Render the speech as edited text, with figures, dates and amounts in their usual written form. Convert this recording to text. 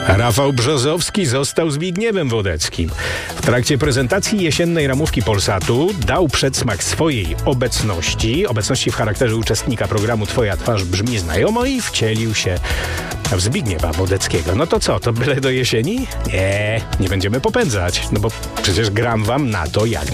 Rafał Brzozowski został Zbigniewem Wodeckim. W trakcie prezentacji jesiennej ramówki Polsatu dał przedsmak swojej obecności w charakterze uczestnika programu Twoja twarz brzmi znajomo i wcielił się w Zbigniewa Wodeckiego. No to co, to byle do jesieni? Nie będziemy popędzać, no bo przecież gram wam na to jak